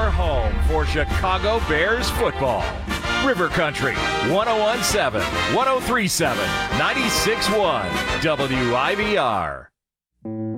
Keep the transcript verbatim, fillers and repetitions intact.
home for Chicago Bears football. River Country, one oh one point seven, one oh three point seven, ninety-six point one, W I V R.